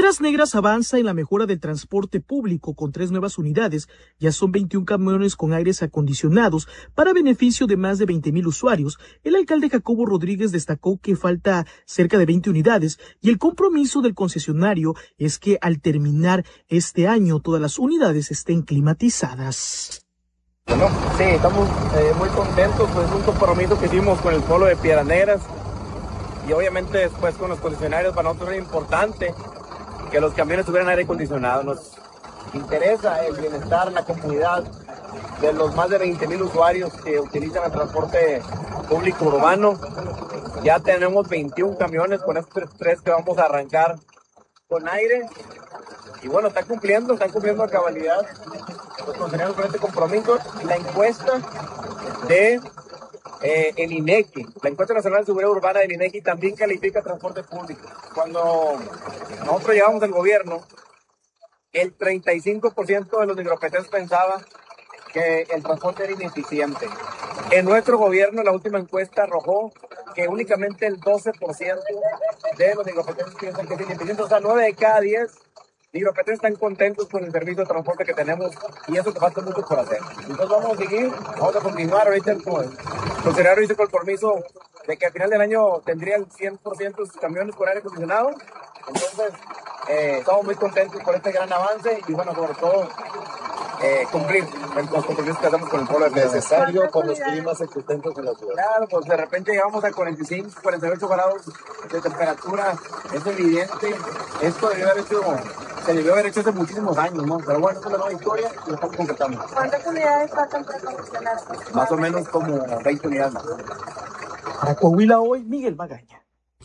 Piedras Negras avanza en la mejora del transporte público con 3 nuevas unidades. Ya son 21 camiones con aires acondicionados para beneficio de más de 20,000 usuarios. El alcalde Jacobo Rodríguez destacó que falta cerca de 20 unidades y el compromiso del concesionario es que al terminar este año todas las unidades estén climatizadas. Bueno, sí, estamos muy contentos, pues es un compromiso que hicimos con el pueblo de Piedras Negras y obviamente después con los concesionarios. Para nosotros era importante que los camiones tuvieran aire acondicionado. Nos interesa el bienestar, la comunidad de los más de 20,000 usuarios que utilizan el transporte público urbano. Ya tenemos 21 camiones con estos 3 que vamos a arrancar con aire. Y bueno, están cumpliendo a cabalidad los concesionarios con este compromiso. La encuesta de el INEGI, la encuesta nacional de seguridad urbana del INEGI también califica transporte público. Cuando nosotros llegamos al gobierno, el 35% de los nigropetenses pensaba que el transporte era ineficiente. En nuestro gobierno, la última encuesta arrojó que únicamente el 12% de los nigropetenses piensan que es ineficiente. O sea, 9 de cada 10 nigropetenses están contentos con el servicio de transporte que tenemos y eso te falta mucho por hacer. Entonces vamos a seguir, vamos a continuar. Ahorita el concesionario hizo el compromiso de que al final del año tendría el 100% de sus camiones con aire acondicionado. Entonces estamos muy contentos por este gran avance y bueno, sobre todo cumplir los compromisos que hacemos con el pueblo de Piedras. Necesario por los climas existentes en la ciudad. Claro, pues de repente llegamos a 45, 48 grados de temperatura. Es evidente, esto se debió haber hecho hace muchísimos años, ¿no? Pero bueno, esta es la nueva historia y lo estamos concretando. ¿Cuántas unidades faltan para funcionar? Más o menos como 20 unidades más. Para Coahuila hoy, Miguel Magaña.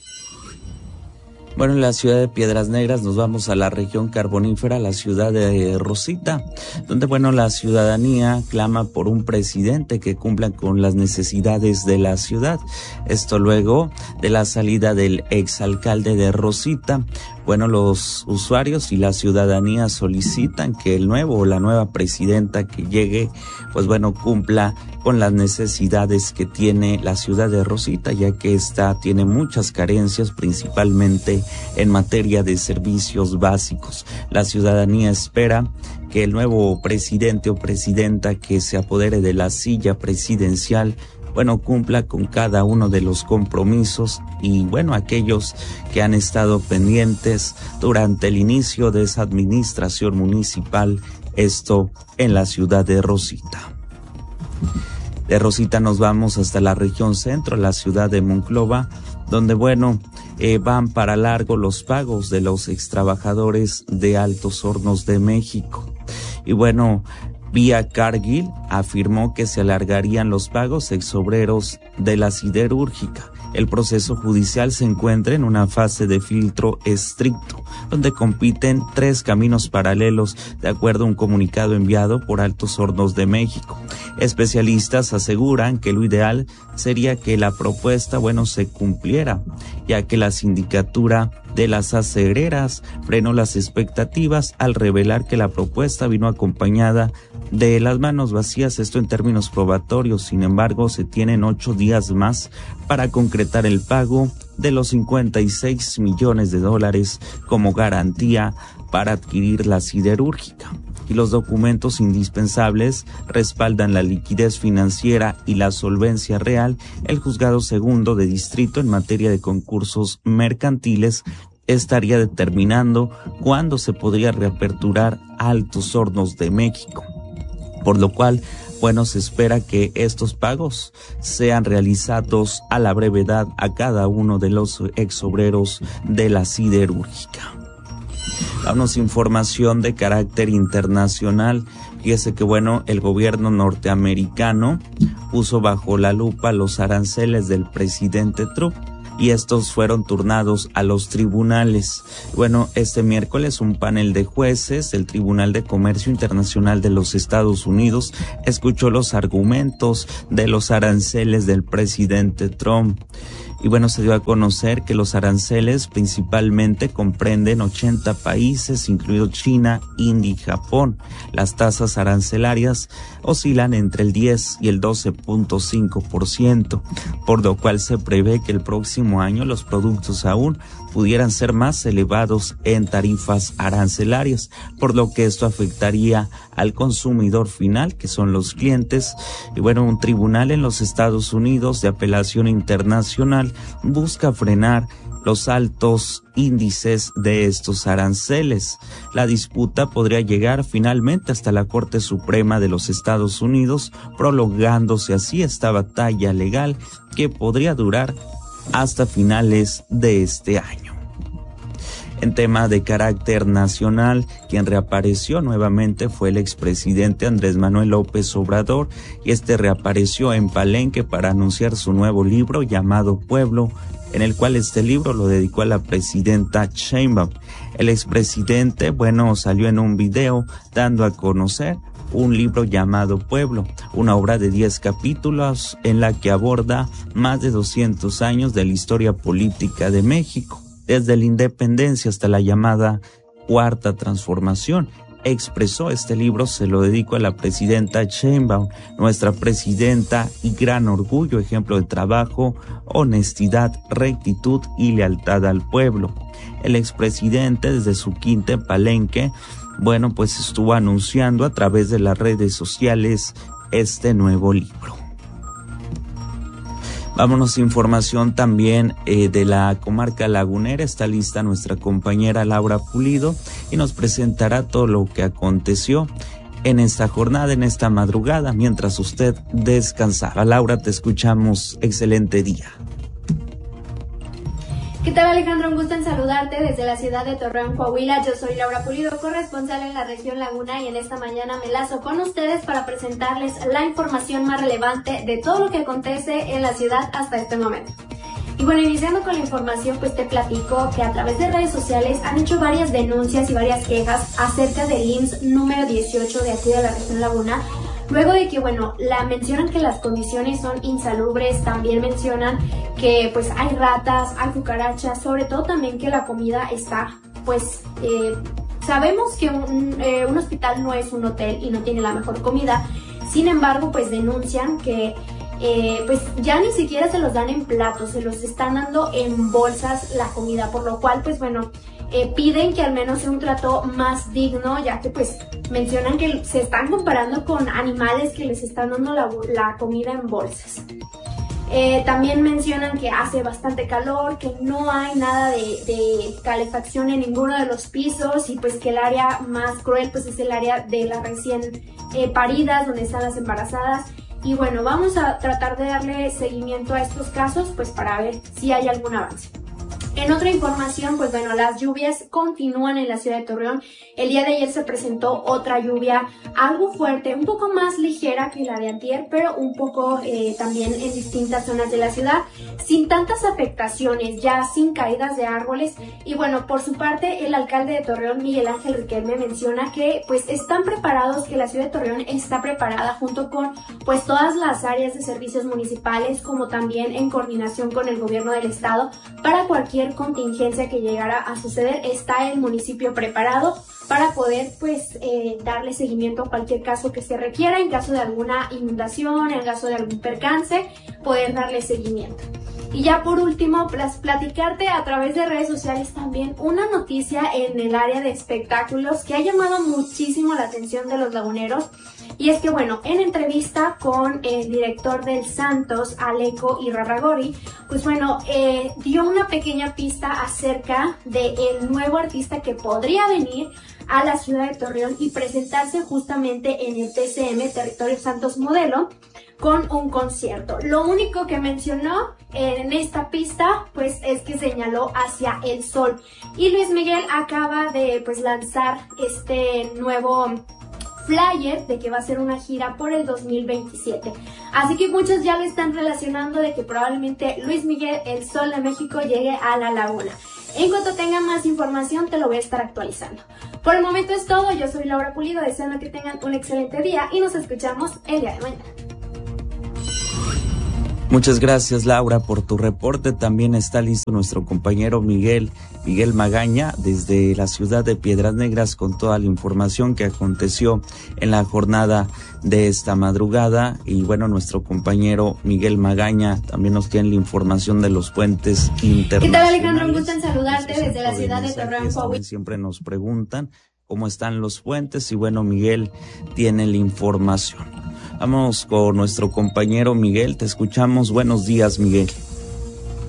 Bueno, en la ciudad de Piedras Negras nos vamos a la región carbonífera, la ciudad de Rosita, donde, bueno, la ciudadanía clama por un presidente que cumpla con las necesidades de la ciudad. Esto luego de la salida del exalcalde de Rosita. Bueno, los usuarios y la ciudadanía solicitan que el nuevo o la nueva presidenta que llegue, pues bueno, cumpla con las necesidades que tiene la ciudad de Rosita, ya que esta tiene muchas carencias, principalmente en materia de servicios básicos. La ciudadanía espera que el nuevo presidente o presidenta que se apodere de la silla presidencial, bueno, cumpla con cada uno de los compromisos y, bueno, aquellos que han estado pendientes durante el inicio de esa administración municipal, esto en la ciudad de Rosita. De Rosita nos vamos hasta la región centro, la ciudad de Monclova, donde, bueno, van para largo los pagos de los extrabajadores de Altos Hornos de México. Y bueno, Vía Cargill afirmó que se alargarían los pagos exobreros de la siderúrgica. El proceso judicial se encuentra en una fase de filtro estricto, donde compiten 3 caminos paralelos, de acuerdo a un comunicado enviado por Altos Hornos de México. Especialistas aseguran que lo ideal sería que la propuesta, bueno, se cumpliera, ya que la sindicatura de las acereras frenó las expectativas al revelar que la propuesta vino acompañada de las manos vacías, esto en términos probatorios. Sin embargo, se tienen 8 días más para concretar el pago de los $56 millones como garantía para adquirir la siderúrgica. Y los documentos indispensables respaldan la liquidez financiera y la solvencia real. El juzgado segundo de distrito en materia de concursos mercantiles estaría determinando cuándo se podría reaperturar Altos Hornos de México, por lo cual, bueno, se espera que estos pagos sean realizados a la brevedad a cada uno de los exobreros de la siderúrgica. Damos información de carácter internacional. Fíjese que, bueno, el gobierno norteamericano puso bajo la lupa los aranceles del presidente Trump y estos fueron turnados a los tribunales. Bueno, este miércoles un panel de jueces del Tribunal de Comercio Internacional de los Estados Unidos escuchó los argumentos de los aranceles del presidente Trump. Y bueno, se dio a conocer que los aranceles principalmente comprenden 80 países, incluido China, India y Japón. Las tasas arancelarias oscilan entre el 10 y el 12.5%, por lo cual se prevé que el próximo año los productos aún pudieran ser más elevados en tarifas arancelarias, por lo que esto afectaría al consumidor final, que son los clientes. Y bueno, un tribunal en los Estados Unidos de apelación internacional busca frenar los altos índices de estos aranceles. La disputa podría llegar finalmente hasta la Corte Suprema de los Estados Unidos, prolongándose así esta batalla legal que podría durar hasta finales de este año. En tema de carácter nacional, quien reapareció nuevamente fue el expresidente Andrés Manuel López Obrador, y este reapareció en Palenque para anunciar su nuevo libro llamado Pueblo, en el cual este libro lo dedicó a la presidenta Sheinbaum. El expresidente, salió en un video dando a conocer un libro llamado Pueblo, una obra de 10 capítulos en la que aborda más de 200 años de la historia política de México, desde la independencia hasta la llamada Cuarta Transformación. Expresó: este libro se lo dedico a la presidenta Sheinbaum, nuestra presidenta y gran orgullo, ejemplo de trabajo, honestidad, rectitud y lealtad al pueblo. El expresidente, desde su quinta en Palenque, estuvo anunciando a través de las redes sociales este nuevo libro. Vámonos a información también de la comarca lagunera. Está lista nuestra compañera Laura Pulido y nos presentará todo lo que aconteció en esta jornada, en esta madrugada, mientras usted descansaba. Laura, te escuchamos. Excelente día. ¿Qué tal, Alejandro? Un gusto en saludarte desde la ciudad de Torreón, Coahuila. Yo soy Laura Pulido, corresponsal en la región Laguna, y en esta mañana me lazo con ustedes para presentarles la información más relevante de todo lo que acontece en la ciudad hasta este momento. Y bueno, iniciando con la información, te platico que a través de redes sociales han hecho varias denuncias y varias quejas acerca del IMSS número 18 de aquí de la región Laguna, luego de que, la mencionan que las condiciones son insalubres. También mencionan que hay ratas, hay cucarachas, sobre todo también que la comida está, sabemos que un hospital no es un hotel y no tiene la mejor comida. Sin embargo, denuncian que ya ni siquiera se los dan en platos, se los están dando en bolsas la comida, por lo cual piden que al menos sea un trato más digno, ya que mencionan que se están comparando con animales que les están dando la comida en bolsas. También mencionan que hace bastante calor, que no hay nada de calefacción en ninguno de los pisos, y que el área más cruel es el área de las recién paridas, donde están las embarazadas. Y vamos a tratar de darle seguimiento a estos casos para ver si hay algún avance. En otra información, las lluvias continúan en la ciudad de Torreón. El día de ayer se presentó otra lluvia algo fuerte, un poco más ligera que la de antier, pero un poco también en distintas zonas de la ciudad, sin tantas afectaciones, ya sin caídas de árboles. Y por su parte, el alcalde de Torreón, Miguel Ángel Riquelme, menciona que están preparados, que la ciudad de Torreón está preparada junto con todas las áreas de servicios municipales, como también en coordinación con el gobierno del estado, para cualquier contingencia que llegara a suceder. Está el municipio preparado para poder darle seguimiento a cualquier caso que se requiera, en caso de alguna inundación, en caso de algún percance, poder darle seguimiento. Y ya por último, platicarte a través de redes sociales también una noticia en el área de espectáculos que ha llamado muchísimo la atención de los laguneros. Y es que en entrevista con el director del Santos, Aleco Irarrágorri, dio una pequeña pista acerca del nuevo artista que podría venir a la ciudad de Torreón y presentarse justamente en el TCM, Territorio Santos Modelo, con un concierto. Lo único que mencionó en esta pista es que señaló hacia el sol. Y Luis Miguel acaba de lanzar este nuevo flyer de que va a ser una gira por el 2027. Así que muchos ya le están relacionando de que probablemente Luis Miguel, el Sol de México, llegue a la laguna. En cuanto tenga más información, te lo voy a estar actualizando. Por el momento es todo. Yo soy Laura Pulido, deseando que tengan un excelente día y nos escuchamos el día de mañana. Muchas gracias, Laura, por tu reporte. También está listo nuestro compañero Miguel Miguel Magaña desde la ciudad de Piedras Negras con toda la información que aconteció en la jornada de esta madrugada. Y bueno, nuestro compañero Miguel Magaña también nos tiene la información de los puentes internacionales. ¿Qué tal, Alejandro? Un gusto en saludarte desde la ciudad de Torreón, Coahuila. Siempre nos preguntan cómo están los puentes y bueno, Miguel tiene la información. Vamos con nuestro compañero Miguel, te escuchamos. Buenos días, Miguel.